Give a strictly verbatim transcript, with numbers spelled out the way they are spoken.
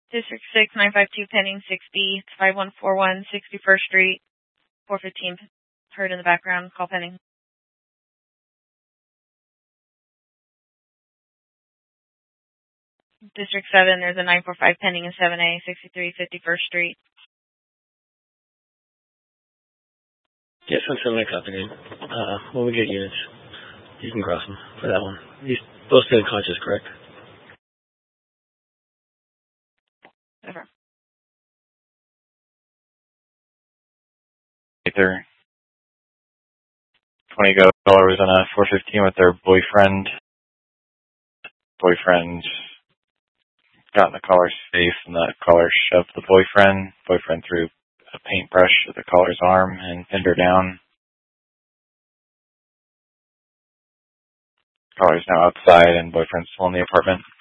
District six, nine five two pending, sixty. It's five one four one, sixty-first Street, four fifteen. Heard in the background, call pending. District seven, there's a nine four five pending in seven A, sixty-three, fifty-first Street. Yes, one seven, copy. Uh, when we get units, you can cross them for that one. He's both still unconscious, correct? Over. Either twenty dollars on a four fifteen with their boyfriend. Boyfriend got in the caller's face and the caller shoved the boyfriend. Boyfriend threw a paintbrush at the caller's arm and pinned her down. Caller's now outside and boyfriend's still in the apartment.